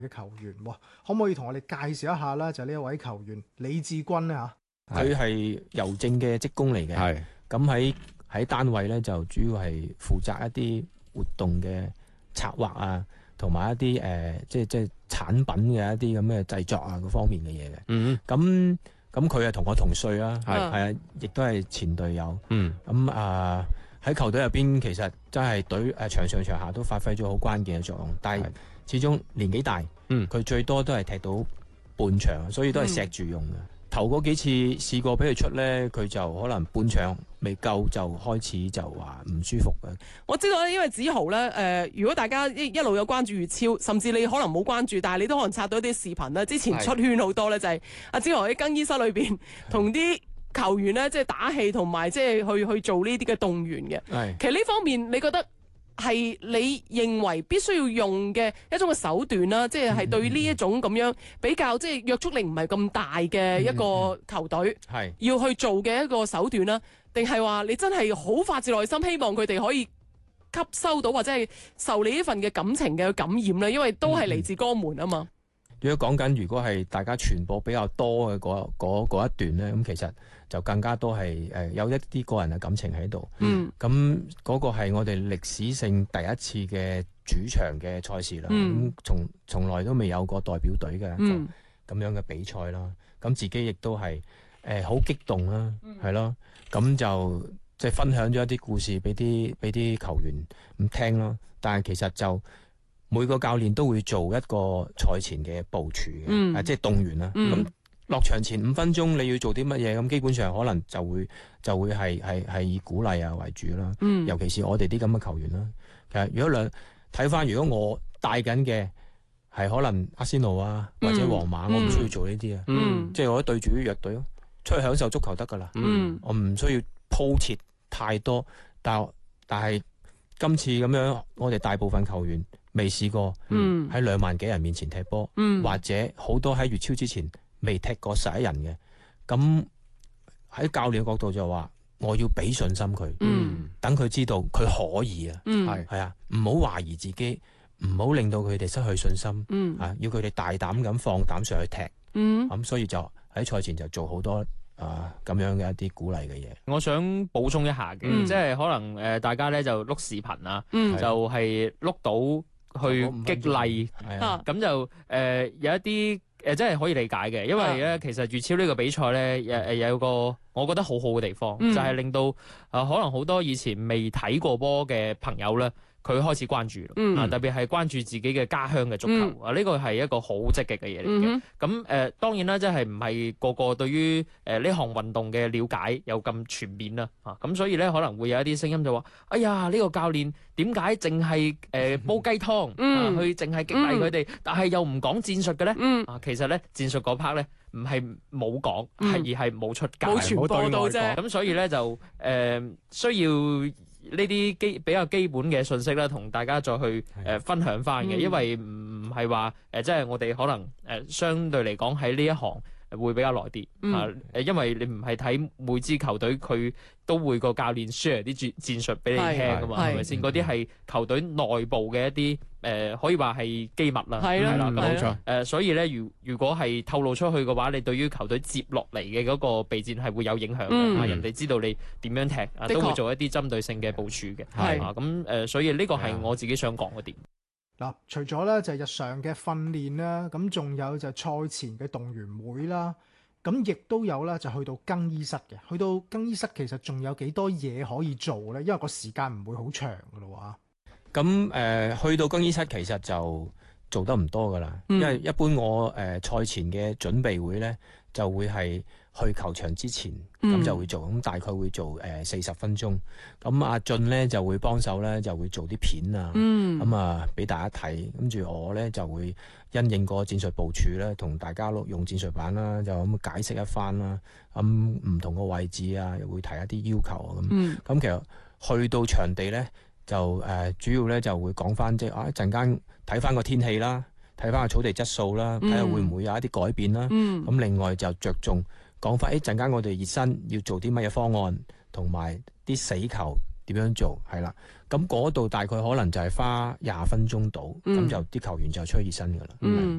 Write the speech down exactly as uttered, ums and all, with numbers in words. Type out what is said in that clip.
嘅球員，可唔可以同我哋介紹一下啦？就呢一位球員李志軍咧嚇， 佢係郵政嘅職工嚟嘅， 係咁喺喺單位咧就主要係負責一啲活動嘅策劃啊，同埋一啲誒、呃、即係即係產品嘅一啲咁嘅製作啊嗰方面嘅嘢嘅。 嗯咁咁佢係同我同歲啦， 係係啊，亦都係前隊友。 嗯咁啊喺球隊入邊，其實真係隊誒場上場下都發揮咗好關鍵嘅作用，但係始終年紀大， 嗯佢最多都係踢到半場，所以都係錫住用嘅。頭嗰幾次試過俾佢出呢，佢就可能半場未夠就開始就話唔舒服嘅。 我知道咧，因為子豪咧，誒、呃，如果大家一一路有關注粵超，甚至你可能冇關注，但係你都可能刷到一啲視頻啦。之前出圈好多咧，就係阿子豪喺更衣室裏邊同啲球員咧，即係打氣同埋即係去去做呢啲嘅動員嘅。 係其實呢方面，你覺得係你認為必須要用嘅一種嘅手段啦，即係係對呢一種咁樣比較即係約束力唔係咁大嘅一個球隊， 係要去做嘅一個手段啦，定係話你真係好發自內心希望佢哋可以吸收到或者係受你呢份嘅感情嘅感染咧？因為都係嚟自江門啊嘛。 如果講緊如果係大家傳播比較多嘅嗰嗰嗰一段咧，咁其實就更加多係誒有一啲個人嘅感情喺度。 嗯， 咁嗰個係我哋歷史性第一次嘅主場嘅賽事啦。咁、 嗯、 從從來都未有過代表隊嘅一嗯個咁樣嘅比賽啦。咁自己亦都係誒好激動啦，係咯、嗯。咁就即係分享咗一啲故事俾啲俾啲球員咁聽咯。但係其實就每個教練都會做一個賽前嘅部署嘅， 嗯啊，即係動員啦。咁、 嗯、 落場前五分鐘你要做啲乜嘢？咁基本上可能就會就會係係係以鼓勵啊為主啦。 嗯、 尤其是我哋啲咁嘅球員啦。其實如果兩睇翻，如果我帶緊嘅係可能阿仙奴啊或者皇馬， 嗯、 我唔需要做呢啲啊。 嗯、 即係我對住啲弱隊咯，出去享受足球得噶啦。 嗯、 我唔需要鋪設太多，但但係今次咁樣，我哋大部分球員未試過喺兩萬幾人面前踢波， 嗯、 或者好多喺粵超之前未踢過十一人嘅。咁喺教練角度就話，我要俾信心佢，等佢、嗯、知道佢可以啊，係係、嗯、啊，唔好懷疑自己，唔好令到佢哋失去信心，嗯、啊，要佢哋大膽咁放膽上去踢，咁、嗯嗯、所以就喺賽前就做好多啊咁樣嘅一啲鼓勵嘅嘢。 我想補充一下嘅， 嗯、 即係可能誒、呃、大家咧就碌視頻啊， 嗯、 就係碌到去激勵， 啊咁就誒、呃、有一啲誒、呃、真係可以理解嘅，因為咧、啊、其實粵超呢個比賽咧誒誒有個我覺得好好嘅地方，嗯、就係令到啊、呃、可能好多以前未睇過波嘅朋友咧，佢開始關注咯， 嗯、 啊特別係關注自己嘅家鄉嘅足球、嗯、啊，呢個係一個好積極嘅嘢嚟嘅。咁誒、嗯呃、當然啦，即係唔係個個對於誒呢項運動嘅了解有咁全面啦，啊咁所以咧可能會有一啲聲音就話：哎呀呢、呢個教練點解淨係誒煲雞湯、嗯、啊？去淨係激勵佢哋，嗯、但係又唔講戰術嘅咧？嗯、啊其實咧戰術嗰 part 咧唔係冇講，係、嗯、而係冇出街， 冇傳播到啫。 咁所以咧就誒、呃、需要呢啲基比較基本嘅信息咧，同大家再去誒、呃、分享翻嘅，嗯、因為唔係話誒，即係我哋可能誒、呃、相對嚟講喺呢一行會比較耐啲、嗯、啊誒，因為你唔係睇每支球隊佢都會個教練 share 啲戰戰術俾你聽噶嘛，係咪先？嗰啲係球隊內部嘅一啲誒、呃，可以話係機密啦，係啦，冇錯誒。所以咧，如如果係透露出去嘅話，你對於球隊接落嚟嘅嗰個備戰係會有影響嘅。嗯、啊，人哋知道你點樣踢啊，都會做一啲針對性嘅部署嘅。係啊，咁誒，所以呢個係我自己想講嘅點。 嗱，除咗咧就係日常嘅訓練啦，咁仲有就係賽前嘅動員會啦，咁亦都有啦，就去到更衣室嘅。去到更衣室其實仲有幾多嘢可以做咧？因為個時間唔會好長噶咯喎。 咁誒、呃，去到更衣室其實就做得唔多噶啦，嗯、因為一般我誒、呃、賽前嘅準備會咧，就會係去球場之前咁、嗯、就會做，咁大概會做誒四十分鐘。咁阿俊咧就會幫手咧，就會做啲片啊，咁啊俾大家睇。跟住我咧就會因應個戰術部署咧，同大家錄用戰術版啦，就咁解釋一番啦。咁唔同個位置啊，又會提一啲要求啊咁。咁、嗯、其實去到場地咧，就誒、呃、主要咧就會講翻即係啊一陣間睇翻個天氣啦，睇翻個草地質素啦，睇下會唔會有一啲改變啦。咁、嗯、另外就着重講翻，誒陣間我哋熱身要做啲乜嘢方案，同埋啲死球點點樣做係啦。咁嗰度大概可能就係花廿分鐘到，咁、 嗯就啲球員就出去熱身㗎啦。 嗯。